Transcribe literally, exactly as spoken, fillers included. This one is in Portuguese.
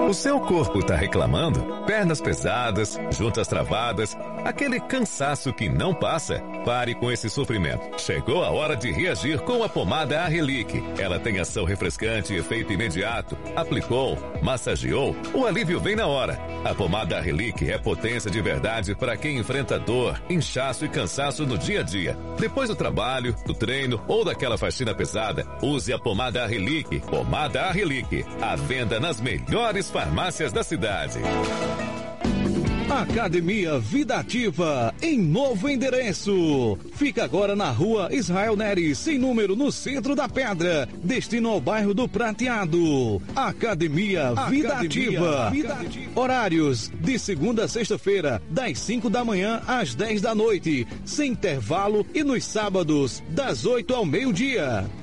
O seu corpo tá reclamando? Pernas pesadas, juntas travadas, aquele cansaço que não passa? Pare com esse sofrimento. Chegou a hora de reagir com a pomada Arrelic. Ela tem ação refrescante e efeito imediato. Aplicou, massageou, o alívio vem na hora. A pomada Arrelic é potência de verdade para quem enfrenta dor, inchaço e cansaço no dia a dia. Depois do trabalho, do treino ou daquela faxina pesada, use a pomada Arrelic. Pomada Arrelic. À venda nas melhores farmácias da cidade. Academia Vida Ativa, em novo endereço. Fica agora na rua Israel Neres, sem número, no centro da Pedra, destino ao bairro do Prateado. Academia, Academia Vida, Ativa. Vida Ativa. Horários de segunda a sexta-feira, das cinco da manhã às dez da noite, sem intervalo, e nos sábados, das oito ao meio-dia.